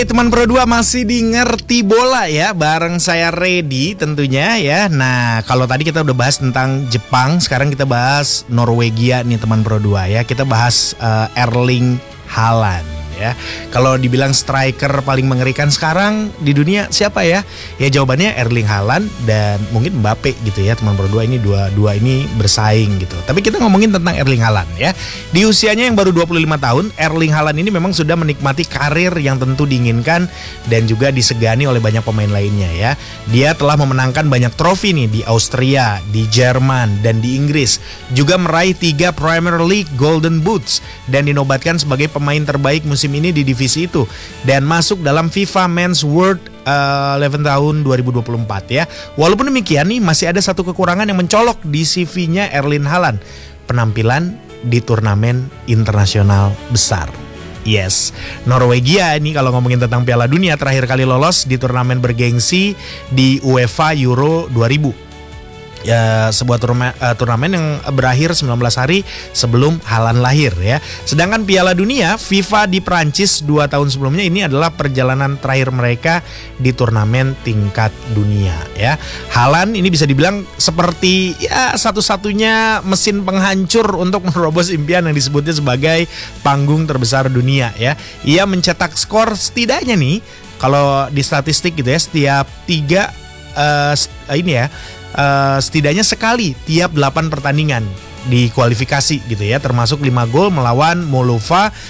Teman Pro 2 masih di Ngerti Bola ya, bareng saya Ready tentunya ya. Nah, kalau tadi kita udah bahas tentang Jepang, sekarang kita bahas Norwegia nih teman Pro 2 ya. Kita bahas Erling Haaland ya. Kalau dibilang striker paling mengerikan sekarang di dunia siapa ya? Ya jawabannya Erling Haaland dan mungkin Mbappe gitu ya teman Pro 2. Ini dua ini bersaing gitu. Tapi kita ngomongin tentang Erling Haaland ya. Di usianya yang baru 25 tahun, Erling Haaland ini memang sudah menikmati karir yang tentu diinginkan dan juga disegani oleh banyak pemain lainnya ya. Dia telah memenangkan banyak trofi nih di Austria, di Jerman, dan di Inggris. Juga meraih 3 Premier League Golden Boots dan dinobatkan sebagai pemain terbaik musim ini di divisi itu. Dan masuk dalam FIFA Men's World 11 tahun 2024 ya. Walaupun demikian nih masih ada satu kekurangan yang mencolok di CV-nya Erling Haaland. Penampilan di turnamen internasional besar. Yes, Norwegia ini kalau ngomongin tentang Piala Dunia terakhir kali lolos di turnamen bergengsi di UEFA Euro 2000. Ya, sebuah turnamen yang berakhir 19 hari sebelum Haaland lahir ya. Sedangkan Piala Dunia FIFA di Prancis 2 tahun sebelumnya ini adalah perjalanan terakhir mereka di turnamen tingkat dunia ya. Haaland ini bisa dibilang seperti ya satu-satunya mesin penghancur untuk menerobos impian yang disebutnya sebagai panggung terbesar dunia ya. Ia mencetak skor setidaknya nih kalau di statistik gitu ya, setiap 3 setidaknya sekali tiap 8 pertandingan di kualifikasi gitu ya, termasuk 5 gol melawan Moldova